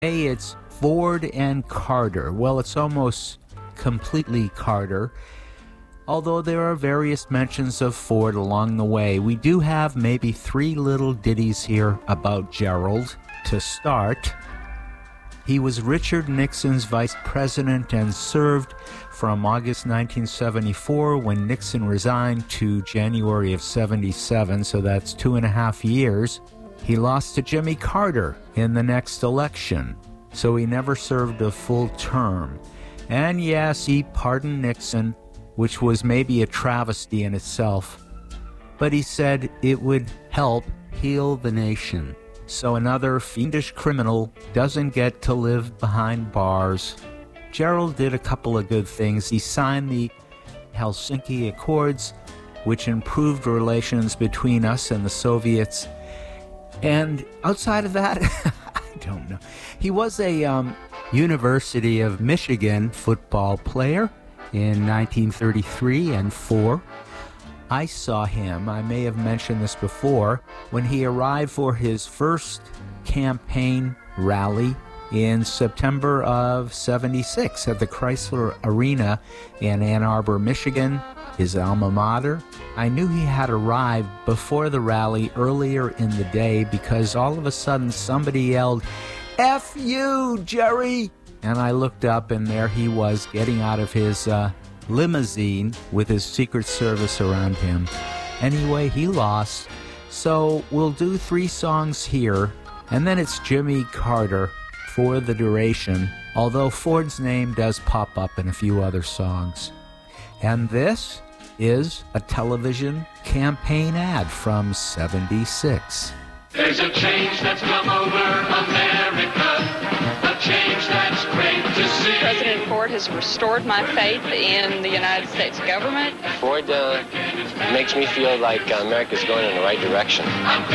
Hey, it's Ford and Carter. Well, it's almost completely Carter, although there are various mentions of Ford along the way. We do have maybe 3 little ditties here about Gerald. To start, he was Richard Nixon's vice president and served from August 1974, when Nixon resigned, to January of 77, so that's 2.5 years. He lost to Jimmy Carter in the next election, so he never served a full term. And yes, he pardoned Nixon, which was maybe a travesty in itself, but he said it would help heal the nation. So another fiendish criminal doesn't get to live behind bars. Gerald did a couple of good things. He signed the Helsinki Accords, which improved relations between us and the Soviets. And outside of that, I don't know. He was a University of Michigan football player in 1933 and 4. I saw him, I may have mentioned this before, when he arrived for his first campaign rally in September of 76 at the Chrysler Arena in Ann Arbor, Michigan, his alma mater. I knew he had arrived before the rally earlier in the day because all of a sudden somebody yelled, "F you, Jerry!" And I looked up, and there he was getting out of his limousine with his Secret Service around him. Anyway, he lost. So we'll do 3 songs here, and then it's Jimmy Carter for the duration, although Ford's name does pop up in a few other songs. And this is a television campaign ad from 76. There's a change that's come over America, a change that's great to see. President Ford has restored my faith in the United States government. Ford makes me feel like America's going in the right direction.